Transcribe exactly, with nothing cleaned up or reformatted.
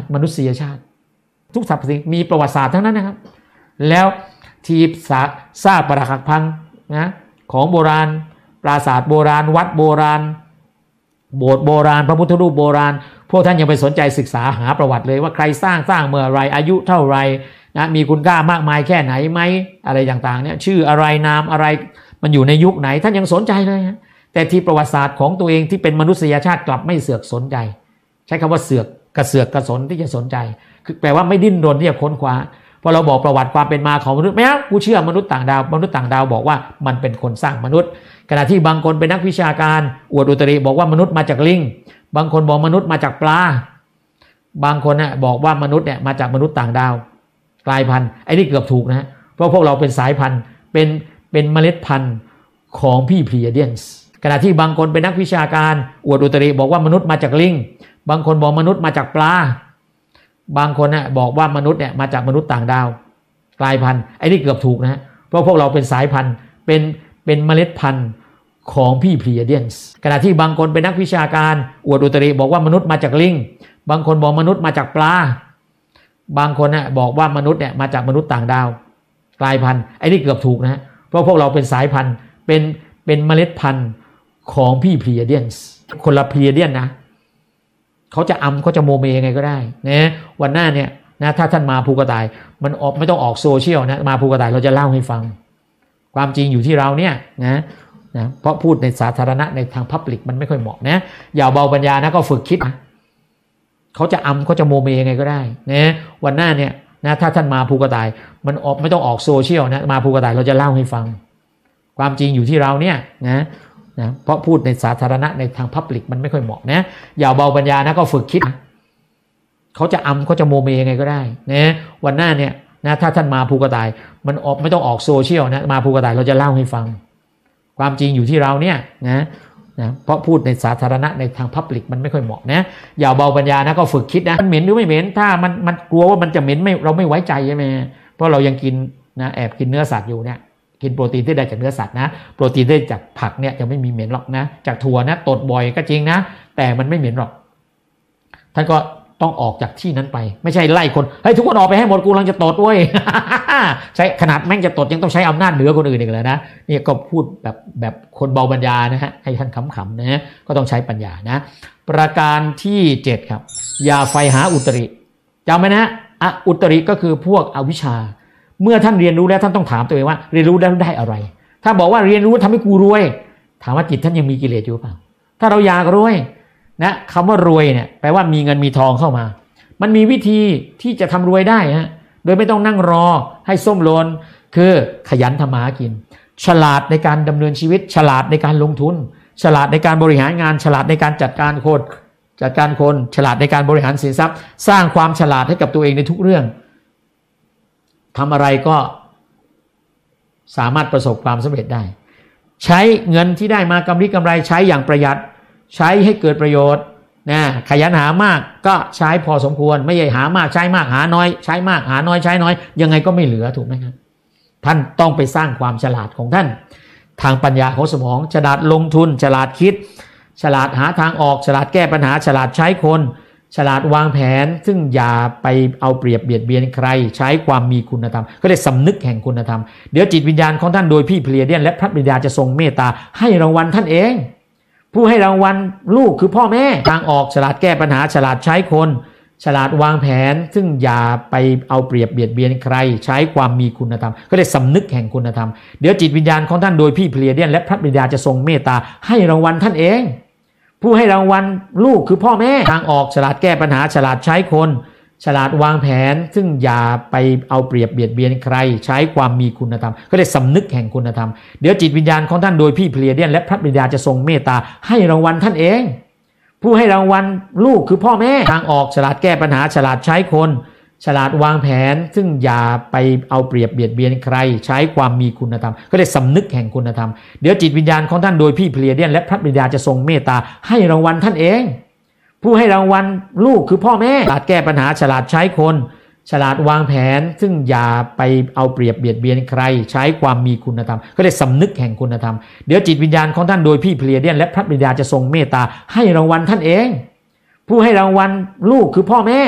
มนุษยชาติทุกสรรพสิ่งมีประวัติศาสตร์ทั้งนั้นนะครับแล้วที่ซากปรักหักพังนะของโบราณปราสาทโบราณวัดโบราณโบสถ์โบราณพระพุทธรูปโบราณพวกท่านยังไปสนใจศึกษาหาประวัติเลยว่าใครสร้างสร้างเมื่อไรอายุเท่าไรนะมีคุณค่ามากมายแค่ไหนไหมอะไรต่างๆเนี่ยชื่ออะไรนามอะไรมันอยู่ในยุคไหนท่านยังสนใจเลยฮะแต่ที่ประวัติศาสตร์ของตัวเองที่เป็นมนุษยชาติกลับไม่เสือกสนใจใช้คำว่าเสือกกระเสือกกระสนที่จะสนใจคือแปลว่าไม่ดิ้นรนที่จะค้นคว้าพอเราบอกประวัติความเป็นมาของมนุษย์แม้กูเชื่อมนุษย์ต่างดาวมนุษย์ต่างดาวบอกว่ามันเป็นคนสร้างมนุษย์ขณะที่บางคนเป็นนักวิชาการอวดอุตริบอกว่ามนุษย์มาจากลิงบางคนบอกมนุษย์มาจากปลาบางคนน่ะบอกว่ามนุษย์เนี่ยมาจากมนุษย์ต่างดาวกลายพันธุ์ไอ้นี่เกือบถูกนะเพราะพวกเราเป็นสายพันธุ์เป็นเป็นเมล็ดพันธุ์ของพี่พลีเดียนส์ขณะที่บางคนเป็นนักวิชาการอวดอุตริบอกว่ามนุษย์มาจากลิงบางคนบอกมนุษย์มาจากปลาบางคนน่ะบอกว่ามนุษย์เนี่ยมาจากมนุษย์ต่างดาวกลายพันธุ์ไอ้นี่เกือบถูกนะเพราะพวกเราเป็นสายพันธุ์เป็นเป็นเมล็ดพันธุ์ของพี่พลีเดียนส์ขณะที่บางคนเป็นนักวิชาการอวดอุตริบอกว่ามนุษย์มาจากลิงบางคนบอกมนุษย์มาจากปลาบางคนน่ะบอกว่ามนุษย์เนี่ยมาจากมนุษย์ต่างดาวกลายพันธุ์ไอ้นี่เกือบถูกนะเพราะพวกเราเป็นสายพันธุ์เป็นเป็นเมล็ดพันธุ์ของพี่พลีเดียนส์คนละพลีเดียนนะเขาจะอำเขาจะโมเมยังไงก็ได้นะวันหน้าเนี่ยนะถ้าท่านมาภูกระต่ายมันออกไม่ต้องออกโซเชียลนะมาภูกระต่ายเราจะเล่าให้ฟังความจริงอยู่ที่เราเนี่ยนะนะเพราะพูดในสาธารณะในทางพับลิกมันไม่ค่อยเหมาะนะอย่าเบาปัญญานะก็ฝึกคิดนะเขาจะอำเขาจะโมเมยังไงก็ได้นะวันหน้าเนี่ยนะถ้าท่านมาภูกระต่ายมันออกไม่ต้องออกโซเชียลนะมาภูกระต่ายเราจะเล่าให้ฟังความจริงอยู่ที่เราเนี่ยนะนะเพราะพูดในสาธารณะในทางพับลิกมันไม่ค่อยเหมาะนะอย่าเบาปัญญานะก็ฝึกคิดนะเขาจะอำเขาจะโมเมยังไงก็ได้นะวันหน้าเนี่ยนะถ้าท่านมาภูกระต่ายมันออกไม่ต้องออกโซเชียลนะมาภูกระต่ายเราจะเล่าให้ฟังความจริงอยู่ที่เราเนี่ยนะนะเพราะพูดในสาธารณะในทางพับลิกมันไม่ค่อยเหมาะนะอย่าเบาปัญญานะก็ฝึกคิดนะมันเหม็นหรือไม่เหม็นถ้ามันมันกลัวว่ามันจะเหม็นไม่เราไม่ไว้ใจใช่ไหมเพราะเรายังกินนะแอบกินเนื้อสัตว์อยู่เนี่ยกินโปรตีนที่ได้จากเนื้อสัตว์นะโปรตีนที่ได้จากผักเนี่ยจะไม่มีเหม็นหรอกนะจากถั่วนะตดบ่อยก็จริงนะแต่มันไม่เหม็นหรอกท่านก็ต้องออกจากที่นั้นไปไม่ใช่ไล่คนเฮ้ยทุกคนออกไปให้หมดกูกำลังจะตดด้วย ใช้ขนาดแม่งจะตดยังต้องใช้อำนาจเหนือคนอื่นอีกเลยนะนี่ก็พูดแบบแบบคนเบาปัญญานะฮะให้ท่านขำๆนะก็ต้องใช้ปัญญานะประการที่เจ็ดครับอย่าใฝ่หาอุตริจำไว้นะออุตริก็คือพวกอวิชชาเมื่อท่านเรียนรู้แล้วท่านต้องถามตัวเองว่าเรียนรู้แล้วได้อะไรถ้าบอกว่าเรียนรู้ทำให้กูรวยถามว่าจิตท่านยังมีกิเลสอยู่เปล่าถ้าเราอยากรวยนะคำว่ารวยเนี่ยแปลว่ามีเงินมีทองเข้ามามันมีวิธีที่จะทำรวยได้ฮะโดยไม่ต้องนั่งรอให้ส้มหล่นคือขยันทำมาหากินฉลาดในการดำเนินชีวิตฉลาดในการลงทุนฉลาดในการบริหารงานฉลาดในการจัดการคนจัดการคนฉลาดในการบริหารสินทรัพย์สร้างความฉลาดให้กับตัวเองในทุกเรื่องทำอะไรก็สามารถประสบความสำเร็จได้ใช้เงินที่ได้มากำไรกำไรใช้อย่างประหยัดใช้ให้เกิดประโยชน์นะขยันหามากก็ใช้พอสมควรไม่ใช่หามากใช้มากหาน้อยใช้มากหาน้อยใช้น้อยยังไงก็ไม่เหลือถูกไหมครับท่านต้องไปสร้างความฉลาดของท่านทางปัญญาของสมองฉลาดลงทุนฉลาดคิดฉลาดหาทางออกฉลาดแก้ปัญหาฉลาดใช้คนฉลาดวางแผนซึ่งอย่าไปเอาเปรียบเบียดเบียนใครใช้ความมีคุณธรรมก็เรียกสำนึกแห่งคุณธรรมเดี๋ยวจิตวิญญาณของท่านโดยพี่เพลียเดียนและพระบิดาจะทรงเมตตาให้รางวัลท่านเองผู้ให้รางวัลลูกคือพ่อแม่ทางออกฉลาดแก้ปัญหาฉลาดใช้คนฉลาดวางแผนซึ่งอย่าไปเอาเปรียบเบียดเบียนใครใช้ความมีคุณธรรมก็เรียกสำนึกแห่งคุณธรรมเดี๋ยวจิตวิญญาณของท่านโดยพี่เพลียเดียนและพระบิดาจะทรงเมตตาให้รางวัลท่านเองผู้ให้รางวัลลูกคือพ่อแม่ทางออกฉลาดแก้ปัญหาฉลาดใช้คนฉลาดวางแผนซึ่งอย่าไปเอาเปรียบเบียดเบียนใครใช้ความมีคุณธรรมก็เรียกสำนึกแห่งคุณธรรมเดี๋ยวจิตวิญญาณของท่านโดยพี่เพลียเดียนและพระบิดาจะทรงเมตตาให้รางวัลท่านเองผู้ให้รางวัลลูกคือพ่อแม่ทางออกฉลาดแก้ปัญหาฉลาดใช้คนฉลาดวางแผนซึ่งอย่าไปเอาเปรียบเบียดเบียนใครใช้ความมีคุณธรรมก็เรียกสำนึกแห่งคุณธรรมเดี๋ยวจิตวิญญาณของท่านโดยพี่เพลียเดียนและพระบิดาจะทรงเมตตาให้รางวัลท่านเองผู้ให้รางวัลลูกคือพ่อแม่ฉลาดแก้ปัญหาฉลาดใช้คนฉลาดวางแผนซึ่งอย่าไปเอาเปรียบเบียดเบียนใครใช้ความมีคุณธรรมก็เรียกสำนึกแห่งคุณธรรมเดี๋ยวจิตวิญญาณของท่านโดยพี่เพลียเดียนและพระบิดาจะทรงเมตตาให้รางวัลท่านเองผู้ให้รางวัลลูกคือพ่อแม่